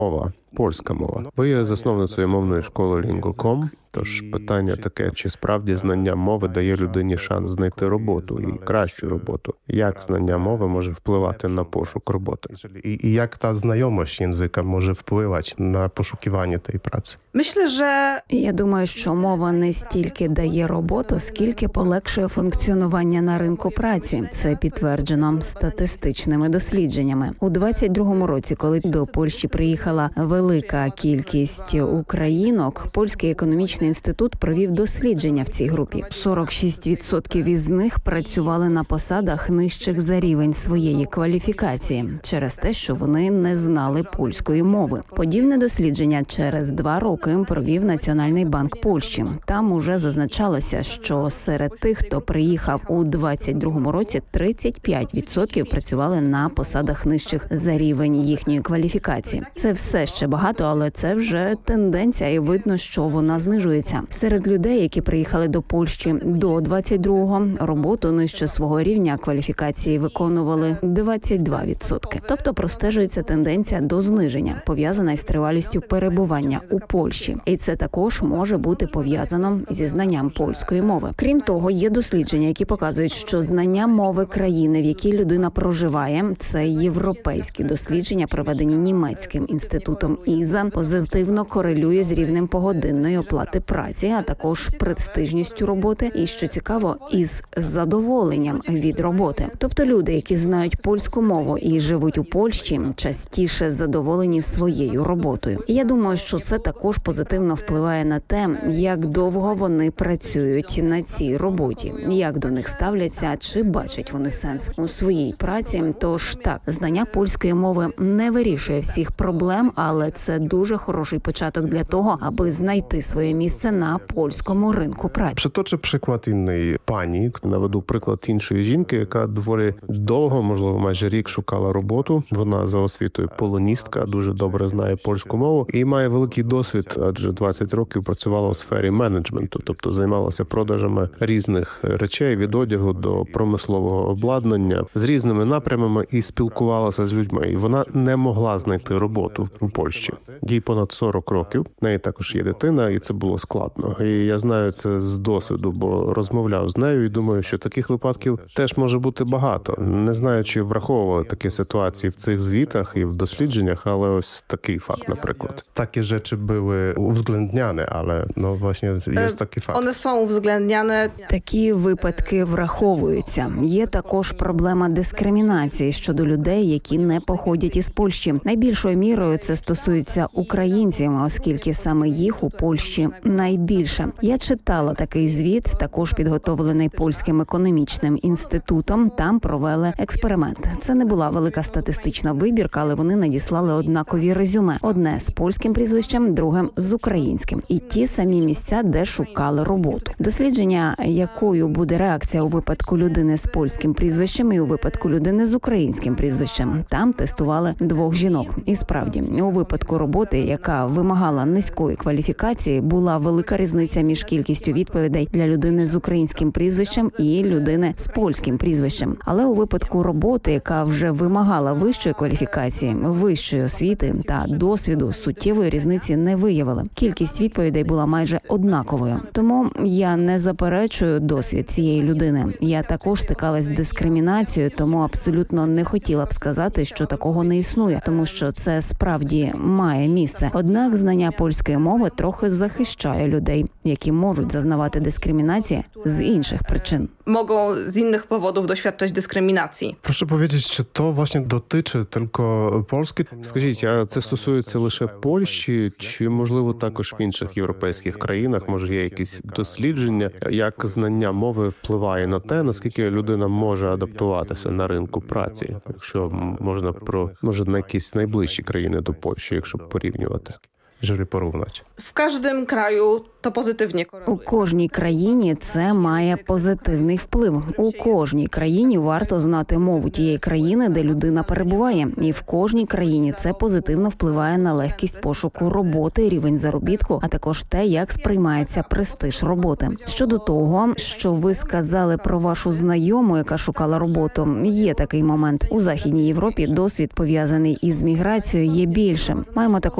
Мова. Польська мова. Ви є засновницею мовної школи Lingo.com, тож питання таке, чи справді знання мови дає людині шанс знайти роботу і кращу роботу? Як знання мови може впливати на пошук роботи? I jak ta znajomość języka może wpływać na poszukiwanie tej pracy? Myślę, że Я думаю, що мова не стільки дає роботу, скільки полегшує функціонування на ринку праці. Це підтверджено статистичними дослідженнями. У 22-му році, коли до Польщі приїхала велика кількість українок, Польський економічний інститут провів дослідження в цій групі. 46% із них працювали на посадах нижчих за рівень своєї кваліфікації через те, що вони не знали польської мови. Подібне дослідження через 2 роки провів Національний банк Польщі. Там уже зазначалося, що серед тих, хто приїхав у 22-му році, 35% працювали на посадах нижчих за рівень їхньої кваліфікації. Це все ще багато, але це вже тенденція, і видно, що вона знижується. Серед людей, які приїхали до Польщі до 22-го, роботу нижче свого рівня кваліфікації виконували 22%. Тобто простежується тенденція до зниження, пов'язана із тривалістю перебування у Польщі. І це також може бути пов'язано зі знанням польської мови. Крім того, є дослідження, які показують, що знання мови країни, в якій людина проживає, це європейські дослідження, проведені німецьким інститутом ІЗА, позитивно корелює з рівнем погодинної оплати праці, а також престижністю роботи і, що цікаво, із задоволенням від роботи. Тобто люди, які знають польську мову і живуть у Польщі, частіше задоволені своєю роботою. І я думаю, що це також позитивно впливає на те, як довго вони працюють на цій роботі, як до них ставляться, чи бачать вони сенс у своїй праці. Тож так, знання польської мови не вирішує всіх проблем, але це дуже хороший початок для того, аби знайти своє місце на польському ринку праці. Przytoczę przykład innej pani. Наведу приклад іншої жінки, яка доволі довго, можливо, майже рік шукала роботу. Вона за освітою полоністка, дуже добре знає польську мову і має великий досвід, адже 20 років працювала у сфері менеджменту, тобто займалася продажами різних речей, від одягу до промислового обладнання, з різними напрямами і спілкувалася з людьми. І вона не могла знайти роботу у Польщі. Їй понад 40 років, в неї також є дитина, і це було складно. І я знаю це з досвіду, бо розмовляв з нею і думаю, що таких випадків теж може бути багато. Не знаю, чи враховували такі ситуації в цих звітах і в дослідженнях, але ось такий факт, наприклад. Takie rzeczy były uwzględniane, ale no właśnie jest taki fakt. one są uwzględniane. Такі випадки враховуються. Є також проблема дискримінації щодо людей, які не походять із Польщі. Найбільшою мірою це стосується українців, оскільки саме їх у Польщі найбільше. Я читала такий звіт, також підготовлений Польським економічним інститутом. Там провели експеримент. Це не була велика статистична вибірка, але вони надіслали однакові резюме. Одне з польським прізвищем, друге з українським. І ті самі місця, де шукали роботу. Дослідження, якою буде реакція у випадку людини з польським прізвищем і у випадку людини з українським прізвищем. Там тестували 2 жінок. І справді, у випадку роботи, яка вимагала низької кваліфікації, була велика різниця між кількістю відповідей для людини з українським прізвищем і людини з польським прізвищем. Але у випадку роботи, яка вже вимагала вищої кваліфікації, вищої освіти та досвіду, суттєвої різниці не виявили. Кількість відповідей була майже однаковою. Тому я не заперечую досвід цієї людини. Я також стикалась з дискримінацією, тому абсолютно не хотіла б сказати, що такого не існує, тому що це справді має місце. Однак знання польської мови трохи захищає людей, які можуть зазнавати дискримінації з інших причин. Mogą z innych powodów doświadczać dyskryminacji. Proszę powiedzieć, czy to właśnie dotyczy tylko Polski? Скажіть, а це стосується лише Польщі, чи, можливо, також в інших європейських країнах? Може, є якісь дослідження, як знання мови впливає на те, наскільки людина може адаптуватися на ринку праці? Якщо можна може на якісь найближчі країни до Польщі, якщо порівнювати. jeżeli porównać. W każdym kraju to pozytywnie У koreluje. кожній країні це має позитивний вплив. У кожній країні варто знати мову тієї країни, де людина перебуває, і в кожній країні це позитивно впливає на легкість пошуку роботи, рівень заробітку, а також те, як сприймається престиж роботи. Щодо того, що ви сказали про вашу знайому, яка шукала роботу, є такий момент. У Західній Європі досвід пов'язаний із міграцією є більшим. Маємо також